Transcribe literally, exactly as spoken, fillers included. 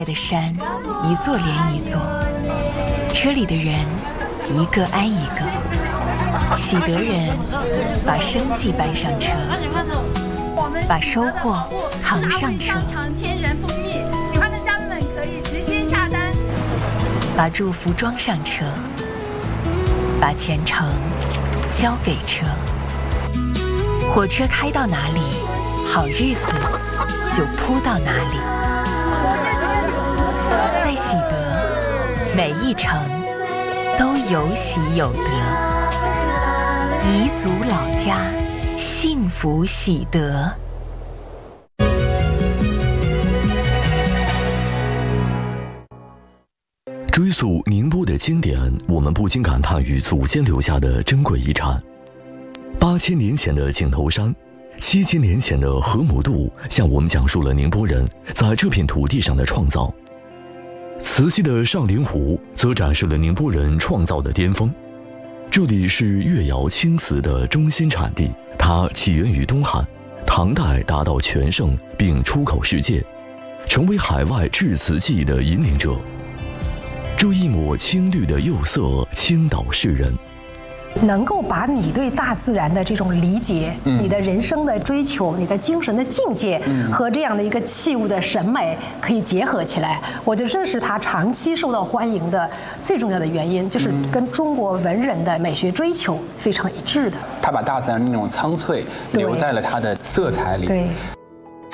的山一座连一座，车里的人一个挨一个，喜得人把生计搬上车，把收获扛上车， 天然蜂蜜，喜欢的家人们可以直接下单， 把祝福装上车，把前程交给车，火车开到哪里，好日子就铺到哪里。在喜得，每一程都有喜有得，彝族老家幸福喜得。 追溯宁波的经典，我们不禁感叹于祖先留下的珍贵遗产。八千年前的井头山，七千年前的河姆渡，向我们讲述了宁波人在这片土地上的创造。慈溪的上林湖则展示了宁波人创造的巅峰。这里是越窑青瓷的中心产地，它起源于东汉，唐代达到全盛并出口世界，成为海外制瓷技艺的引领者。这一抹青绿的釉色倾倒世人， 能够把你对大自然的这种理解、嗯、你的人生的追求、你的精神的境界、嗯、和这样的一个器物的审美可以结合起来，我觉得这是它长期受到欢迎的最重要的原因，就是跟中国文人的美学追求非常一致的。 他把大自然那种苍翠留在了他的色彩里。 对。